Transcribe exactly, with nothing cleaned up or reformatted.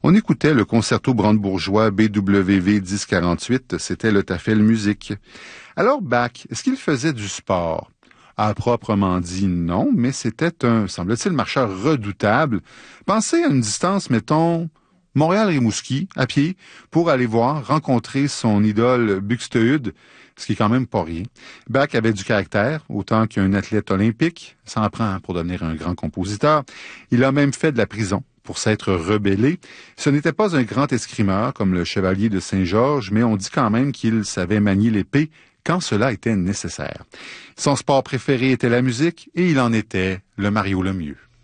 On écoutait le concerto brandebourgeois B W V dix quarante-huit, c'était le Tafel Musique. Alors Bach, est-ce qu'il faisait du sport? À proprement dit, non, mais c'était un, semble-t-il, marcheur redoutable. Pensez à une distance, mettons, Montréal-Rimouski, à pied, pour aller voir, rencontrer son idole Buxtehude, ce qui est quand même pas rien. Bach avait du caractère, autant qu'un athlète olympique, ça en prend pour devenir un grand compositeur. Il a même fait de la prison pour s'être rebellé. Ce n'était pas un grand escrimeur comme le chevalier de Saint-Georges, mais on dit quand même qu'il savait manier l'épée quand cela était nécessaire. Son sport préféré était la musique et il en était le Mario Lemieux.